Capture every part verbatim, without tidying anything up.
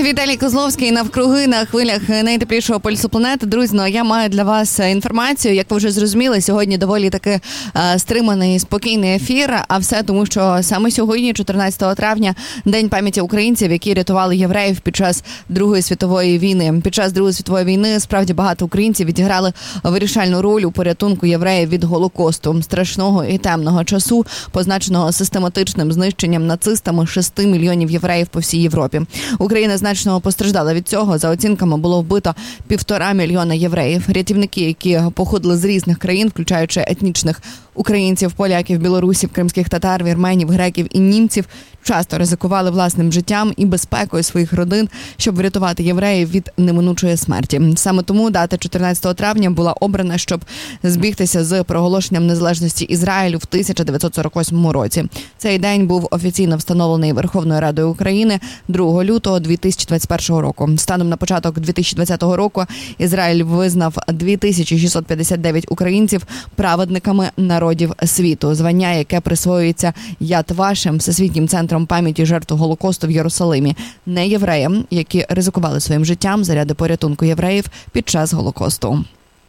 Віталій Козловський навкруги на хвилях найтеплішого пульсу планети. Друзі, ну, я маю для вас інформацію. Як ви вже зрозуміли, сьогодні доволі таки а, стриманий, спокійний ефір. А все тому, що саме сьогодні, чотирнадцятого травня, День пам'яті українців, які рятували євреїв під час Другої світової війни. Під час Другої світової війни справді багато українців відіграли вирішальну роль у порятунку євреїв від Голокосту, страшного і темного часу, позначеного систематичним знищенням нацистами шести мільйонів євреїв по всій Європі. Україна значно постраждала від цього. За оцінками, було вбито півтора мільйона євреїв. Рятівники, які походили з різних країн, включаючи етнічних українців, поляків, білорусів, кримських татар, вірменів, греків і німців, часто ризикували власним життям і безпекою своїх родин, щоб врятувати євреїв від неминучої смерті. Саме тому дата чотирнадцятого травня була обрана, щоб збігтися з проголошенням незалежності Ізраїлю в тисяча дев'ятсот сорок восьмому році. Цей день був офіційно встановлений Верховною Радою України другого лютого дві тисячі двадцять першого року. Станом на початок дві тисячі двадцятого року Ізраїль визнав дві тисячі шістсот п'ятдесят дев'ять українців праведниками народів світу, звання, яке присвоюється Яд Вашем, Всесвітнім центром пам'яті жертв Голокосту в Єрусалимі, не євреям, які ризикували своїм життям заради порятунку євреїв під час Голокосту.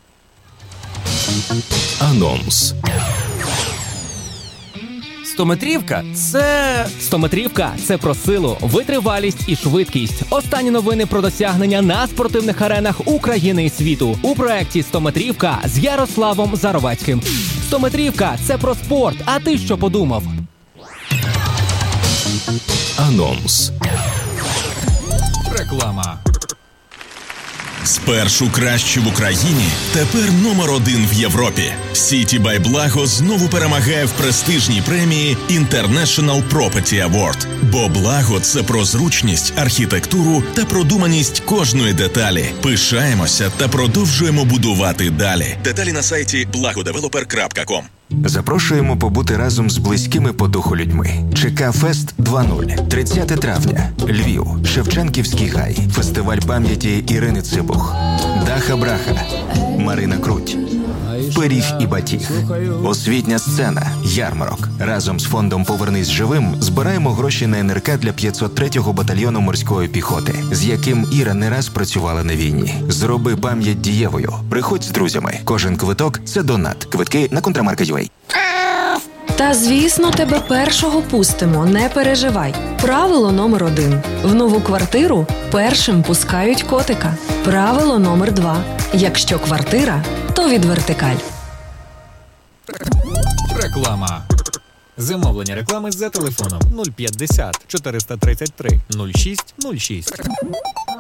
Анонс. Стометрівка – це... Стометрівка – це про силу, витривалість і швидкість. Останні новини про досягнення на спортивних аренах України і світу. У проєкті «Стометрівка» з Ярославом Заровацьким. Стометрівка – це про спорт. А ти що подумав? Анонс. Реклама. Спершу кращі в Україні, тепер номер один в Європі. Сіті бай Благо знову перемагає в престижній премії International Property Award. Бо Благо – це про зручність, архітектуру та продуманість кожної деталі. Пишаємося та продовжуємо будувати далі. Деталі на сайті благодевелопер крапка ком. Запрошуємо побути разом з близькими по духу людьми. ЧК Фест два нуль. тридцятого травня. Львів. Шевченківський гай. Фестиваль пам'яті Ірини Цибух. Даха Браха. Марина Круть. Пиріг і батіг. Освітня сцена. Ярмарок. Разом з фондом «Повернись живим» збираємо гроші на ен ер ка для п'ятсот третього батальйону морської піхоти, з яким Іра не раз працювала на війні. Зроби пам'ять дієвою. Приходь з друзями. Кожен квиток – це донат. Квитки на контрамарка точка ю а. Та, звісно, тебе першого пустимо, не переживай. Правило номер один. В нову квартиру першим пускають котика. Правило номер два. Якщо квартира, то від Вертикаль. Реклама. Замовлення реклами за телефоном нуль п'ятдесят чотириста тридцять три нуль шість нуль шість.